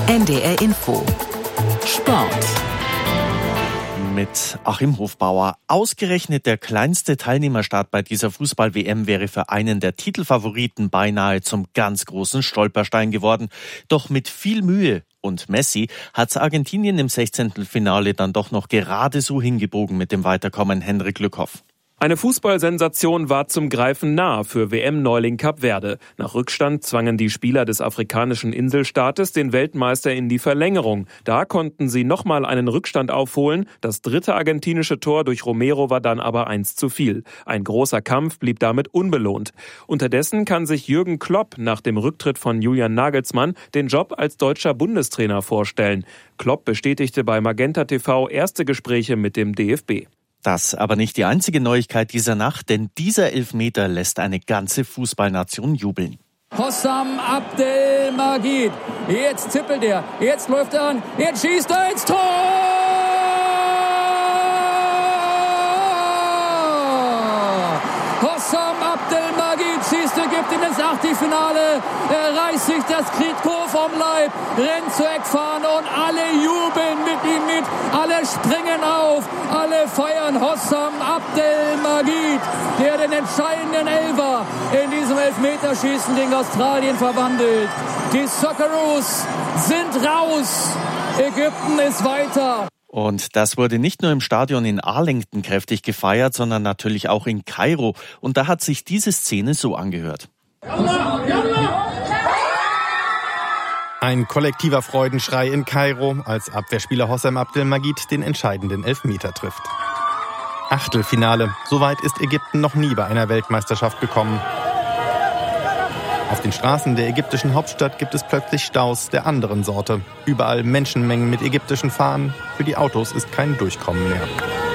NDR Info Sport mit Achim Hofbauer. Ausgerechnet der kleinste Teilnehmerstart bei dieser Fußball-WM wäre für einen der Titelfavoriten beinahe zum ganz großen Stolperstein geworden. Doch mit viel Mühe und Messi hat's Argentinien im 16. Finale dann doch noch gerade so hingebogen mit dem Weiterkommen. Henrik Lückhoff. Eine Fußballsensation war zum Greifen nah für WM-Neuling Kap Verde. Nach Rückstand zwangen die Spieler des afrikanischen Inselstaates den Weltmeister in die Verlängerung. Da konnten sie nochmal einen Rückstand aufholen. Das dritte argentinische Tor durch Romero war dann aber 1 zu viel. Ein großer Kampf blieb damit unbelohnt. Unterdessen kann sich Jürgen Klopp nach dem Rücktritt von Julian Nagelsmann den Job als deutscher Bundestrainer vorstellen. Klopp bestätigte bei Magenta TV erste Gespräche mit dem DFB. Das aber nicht die einzige Neuigkeit dieser Nacht, denn dieser Elfmeter lässt eine ganze Fußballnation jubeln. Hossam Abdelmajid, jetzt zippelt er, jetzt läuft er an, jetzt schießt er ins Tor! Hossam Abdelmajid schießt Ägypten ins Achtelfinale, er reißt sich das Trikot vom Leib, rennt zur Eckfahne und alle jubeln mit ihm mit, alle springen auf, alle feiern Hossam Abdelmajid, der den entscheidenden Elfer in diesem Elfmeterschießen gegen Australien verwandelt. Die Socceroos sind raus, Ägypten ist weiter. Und das wurde nicht nur im Stadion in Arlington kräftig gefeiert, sondern natürlich auch in Kairo. Und da hat sich diese Szene so angehört. Ein kollektiver Freudenschrei in Kairo, als Abwehrspieler Hossam Abdelmajid den entscheidenden Elfmeter trifft. Achtelfinale. So weit ist Ägypten noch nie bei einer Weltmeisterschaft gekommen. Auf den Straßen der ägyptischen Hauptstadt gibt es plötzlich Staus der anderen Sorte. Überall Menschenmengen mit ägyptischen Fahnen. Für die Autos ist kein Durchkommen mehr.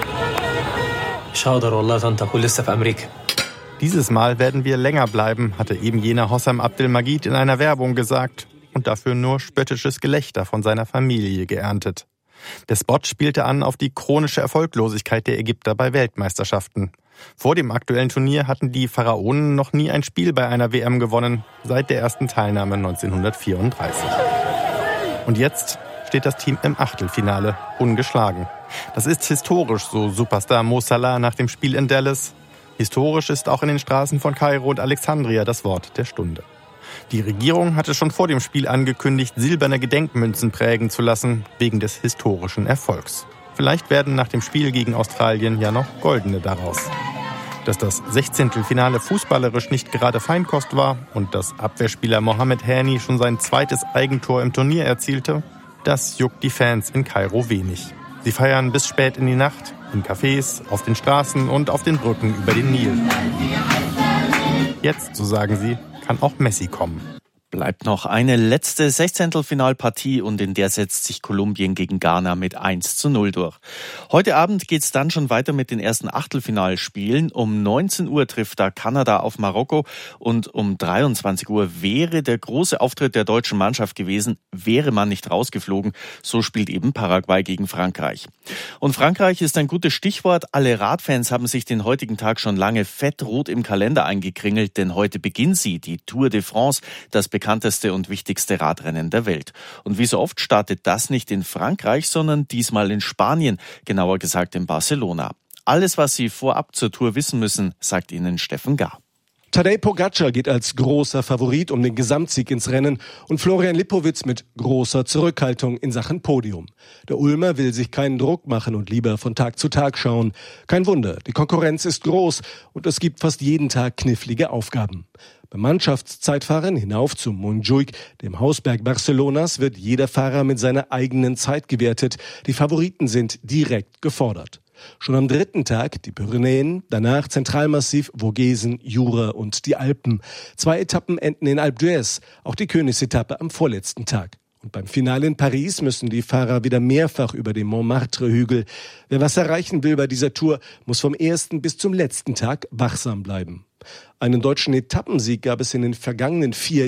Dieses Mal werden wir länger bleiben, hatte eben jener Hossam Abdelmajid in einer Werbung gesagt und dafür nur spöttisches Gelächter von seiner Familie geerntet. Der Spot spielte an auf die chronische Erfolglosigkeit der Ägypter bei Weltmeisterschaften. Vor dem aktuellen Turnier hatten die Pharaonen noch nie ein Spiel bei einer WM gewonnen, seit der ersten Teilnahme 1934. Und jetzt steht das Team im Achtelfinale, ungeschlagen. Das ist historisch, so Superstar Mo Salah nach dem Spiel in Dallas. Historisch ist auch in den Straßen von Kairo und Alexandria das Wort der Stunde. Die Regierung hatte schon vor dem Spiel angekündigt, silberne Gedenkmünzen prägen zu lassen, wegen des historischen Erfolgs. Vielleicht werden nach dem Spiel gegen Australien ja noch goldene daraus. Dass das 16. Finale fußballerisch nicht gerade Feinkost war und dass Abwehrspieler Mohamed Hani schon sein zweites Eigentor im Turnier erzielte, das juckt die Fans in Kairo wenig. Sie feiern bis spät in die Nacht, in Cafés, auf den Straßen und auf den Brücken über den Nil. Jetzt, so sagen sie, kann auch Messi kommen. Bleibt noch eine letzte 16. Finalpartie und in der setzt sich Kolumbien gegen Ghana mit 1:0 durch. Heute Abend geht's dann schon weiter mit den ersten Achtelfinalspielen. Um 19 Uhr trifft da Kanada auf Marokko und um 23 Uhr wäre der große Auftritt der deutschen Mannschaft gewesen, wäre man nicht rausgeflogen. So spielt eben Paraguay gegen Frankreich. Und Frankreich ist ein gutes Stichwort. Alle Radfans haben sich den heutigen Tag schon lange fettrot im Kalender eingekringelt, denn heute beginnt sie, die Tour de France, das bekannteste und wichtigste Radrennen der Welt. Und wie so oft startet das nicht in Frankreich, sondern diesmal in Spanien, genauer gesagt in Barcelona. Alles, was Sie vorab zur Tour wissen müssen, sagt Ihnen Steffen Gahr. Tadej Pogacar geht als großer Favorit um den Gesamtsieg ins Rennen und Florian Lipowitz mit großer Zurückhaltung in Sachen Podium. Der Ulmer will sich keinen Druck machen und lieber von Tag zu Tag schauen. Kein Wunder, die Konkurrenz ist groß und es gibt fast jeden Tag knifflige Aufgaben. Beim Mannschaftszeitfahren hinauf zum Montjuïc, dem Hausberg Barcelonas, wird jeder Fahrer mit seiner eigenen Zeit gewertet. Die Favoriten sind direkt gefordert. Schon am dritten Tag die Pyrenäen, danach Zentralmassiv, Vogesen, Jura und die Alpen. 2 Etappen enden in Alpe d'Huez, auch die Königsetappe am vorletzten Tag. Und beim Finale in Paris müssen die Fahrer wieder mehrfach über den Montmartre-Hügel. Wer was erreichen will bei dieser Tour, muss vom ersten bis zum letzten Tag wachsam bleiben. Einen deutschen Etappensieg gab es in den vergangenen 4